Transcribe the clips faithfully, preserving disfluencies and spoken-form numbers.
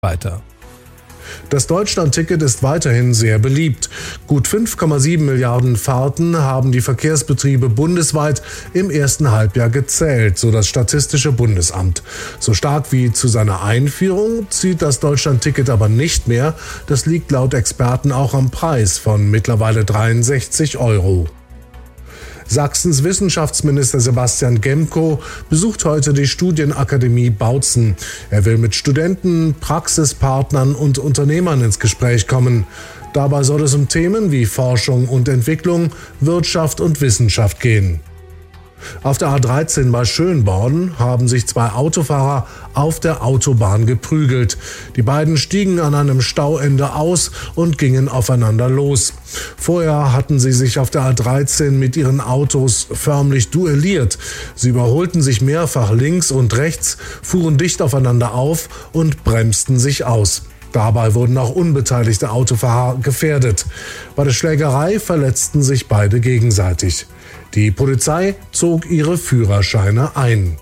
weiter. Das Deutschland-Ticket ist weiterhin sehr beliebt. Gut fünf Komma sieben Milliarden Fahrten haben die Verkehrsbetriebe bundesweit im ersten Halbjahr gezählt, so das Statistische Bundesamt. So stark wie zu seiner Einführung zieht das Deutschland-Ticket aber nicht mehr. Das liegt laut Experten auch am Preis von mittlerweile dreiundsechzig Euro. Sachsens Wissenschaftsminister Sebastian Gemko besucht heute die Studienakademie Bautzen. Er will mit Studenten, Praxispartnern und Unternehmern ins Gespräch kommen. Dabei soll es um Themen wie Forschung und Entwicklung, Wirtschaft und Wissenschaft gehen. Auf der A dreizehn bei Schönborn haben sich zwei Autofahrer auf der Autobahn geprügelt. Die beiden stiegen an einem Stauende aus und gingen aufeinander los. Vorher hatten sie sich auf der A dreizehn mit ihren Autos förmlich duelliert. Sie überholten sich mehrfach links und rechts, fuhren dicht aufeinander auf und bremsten sich aus. Dabei wurden auch unbeteiligte Autofahrer gefährdet. Bei der Schlägerei verletzten sich beide gegenseitig. Die Polizei zog ihre Führerscheine ein.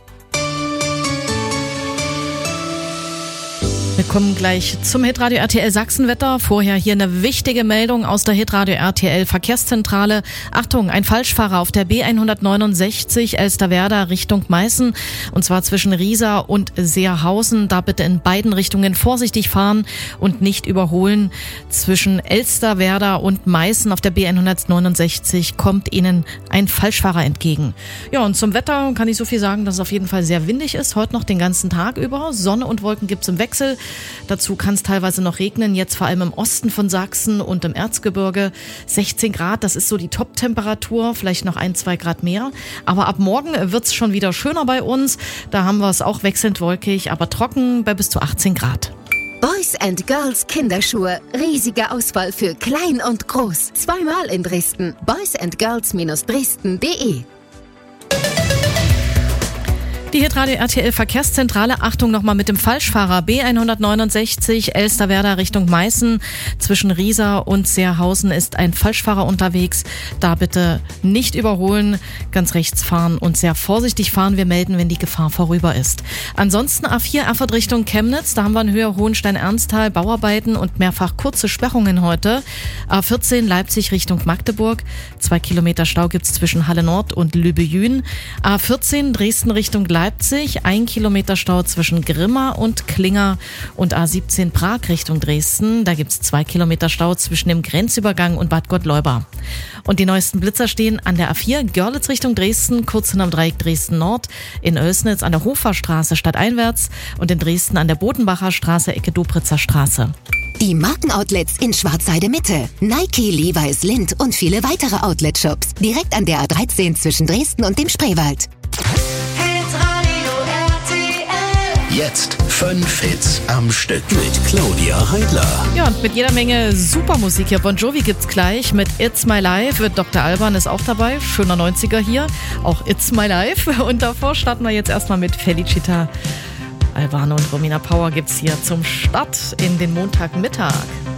Wir kommen gleich zum Hitradio R T L Sachsenwetter. Vorher hier eine wichtige Meldung aus der Hitradio R T L Verkehrszentrale. Achtung, ein Falschfahrer auf der B hundertneunundsechzig Elsterwerda Richtung Meißen. Und zwar zwischen Riesa und Seerhausen. Da bitte in beiden Richtungen vorsichtig fahren und nicht überholen. Zwischen Elsterwerda und Meißen auf der B hundertneunundsechzig kommt Ihnen ein Falschfahrer entgegen. Ja, und zum Wetter kann ich so viel sagen, dass es auf jeden Fall sehr windig ist. Heute noch den ganzen Tag über. Sonne und Wolken gibt's im Wechsel. Dazu kann es teilweise noch regnen, jetzt vor allem im Osten von Sachsen und im Erzgebirge. sechzehn Grad, das ist so die Top-Temperatur, vielleicht noch ein, zwei Grad mehr. Aber ab morgen wird's schon wieder schöner bei uns. Da haben wir es auch wechselnd wolkig, aber trocken bei bis zu achtzehn Grad. Boys and Girls Kinderschuhe. Riesige Auswahl für klein und groß. Zweimal in Dresden. boys and girls Dresden punkt de. Die Hitradio R T L Verkehrszentrale, Achtung nochmal mit dem Falschfahrer. B hundertneunundsechzig Elsterwerda Richtung Meißen. Zwischen Riesa und Seerhausen ist ein Falschfahrer unterwegs. Da bitte nicht überholen, ganz rechts fahren und sehr vorsichtig fahren. Wir melden, wenn die Gefahr vorüber ist. Ansonsten A vier Erfurt Richtung Chemnitz. Da haben wir in Höhe Hohenstein-Ernsthal Bauarbeiten und mehrfach kurze Sperrungen heute. A vierzehn Leipzig Richtung Magdeburg. Zwei Kilometer Stau gibt's zwischen Halle Nord und Lübejün. A vierzehn Dresden Richtung Leipzig, ein Kilometer Stau zwischen Grimma und Klinger und A siebzehn Prag Richtung Dresden. Da gibt's zwei Kilometer Stau zwischen dem Grenzübergang und Bad Gottleuba. Und die neuesten Blitzer stehen an der A vier Görlitz Richtung Dresden, kurz hinterm Dreieck Dresden Nord, in Oelsnitz an der Hoferstraße stadteinwärts und in Dresden an der Bodenbacher Straße, Ecke Dobritzer Straße. Die Markenoutlets in Schwarzheide Mitte. Nike, Levi's, Lindt und viele weitere Outlet-Shops. Direkt an der A dreizehn zwischen Dresden und dem Spreewald. Jetzt fünf Hits am Stück mit Claudia Heidler. Ja, und mit jeder Menge Supermusik hier. Bon Jovi gibt's gleich mit It's My Life. Doktor Alban ist auch dabei. Schöner neunziger hier. Auch It's My Life. Und davor starten wir jetzt erstmal mit Felicita. Albano und Romina Power gibt's hier zum Start in den Montagmittag.